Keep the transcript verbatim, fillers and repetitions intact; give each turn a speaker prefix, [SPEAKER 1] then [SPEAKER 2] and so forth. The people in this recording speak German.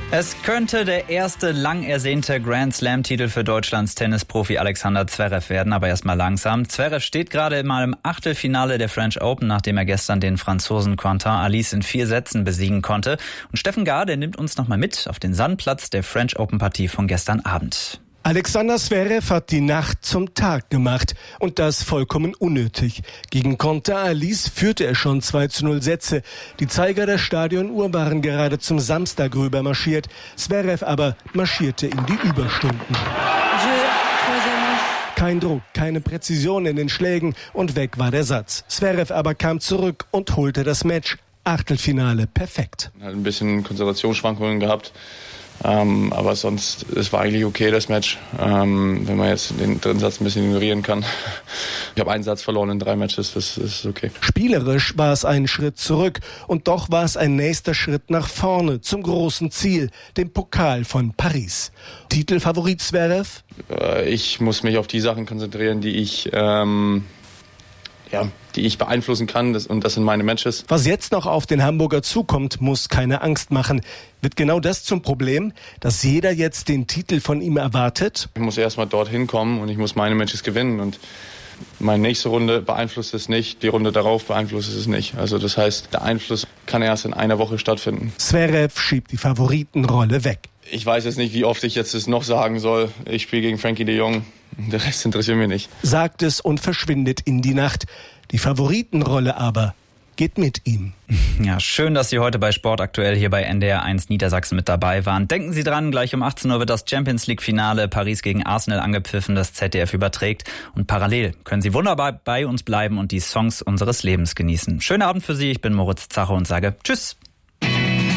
[SPEAKER 1] Es könnte der erste lang ersehnte Grand-Slam-Titel für Deutschlands Tennisprofi Alexander Zverev werden, aber erstmal langsam. Zverev steht gerade mal im Achtelfinale der French Open, nachdem er gestern den Franzosen Quentin Halys in vier Sätzen besiegen konnte. Und Steffen Gahr, der nimmt uns nochmal mit auf den Sandplatz der French Open-Partie von gestern Abend.
[SPEAKER 2] Alexander Zverev hat die Nacht zum Tag gemacht und das vollkommen unnötig. Gegen Quentin Halys führte er schon zwei zu null Sätze. Die Zeiger der Stadionuhr waren gerade zum Samstag rüber marschiert. Zverev aber marschierte in die Überstunden. Kein Druck, keine Präzision in den Schlägen und weg war der Satz. Zverev aber kam zurück und holte das Match. Achtelfinale perfekt.
[SPEAKER 3] Hat ein bisschen Konzentrationsschwankungen gehabt. Ähm, aber sonst, es war eigentlich okay, das Match, ähm, wenn man jetzt den dritten Satz ein bisschen ignorieren kann. Ich habe einen Satz verloren in drei Matches, das ist okay.
[SPEAKER 2] Spielerisch war es ein Schritt zurück und doch war es ein nächster Schritt nach vorne zum großen Ziel, dem Pokal von Paris. Titelfavorit Zverev?
[SPEAKER 3] Äh, ich muss mich auf die Sachen konzentrieren, die ich... Ähm Ja, die ich beeinflussen kann, das, und das sind meine Matches.
[SPEAKER 2] Was jetzt noch auf den Hamburger zukommt, muss keine Angst machen. Wird genau das zum Problem, dass jeder jetzt den Titel von ihm erwartet?
[SPEAKER 3] Ich muss erstmal dorthin kommen und ich muss meine Matches gewinnen und meine nächste Runde beeinflusst es nicht, die Runde darauf beeinflusst es nicht. Also das heißt, der Einfluss kann erst in einer Woche stattfinden.
[SPEAKER 2] Zverev schiebt die Favoritenrolle weg.
[SPEAKER 3] Ich weiß jetzt nicht, wie oft ich jetzt das noch sagen soll. Ich spiele gegen Frankie de Jong. Der Rest interessiert mich nicht.
[SPEAKER 2] Sagt es und verschwindet in die Nacht. Die Favoritenrolle aber geht mit ihm.
[SPEAKER 1] Ja, schön, dass Sie heute bei Sport aktuell hier bei N D R eins Niedersachsen mit dabei waren. Denken Sie dran, gleich um achtzehn Uhr wird das Champions League Finale Paris gegen Arsenal angepfiffen, das Z D F überträgt. Und parallel können Sie wunderbar bei uns bleiben und die Songs unseres Lebens genießen. Schönen Abend für Sie, ich bin Moritz Zache und sage Tschüss.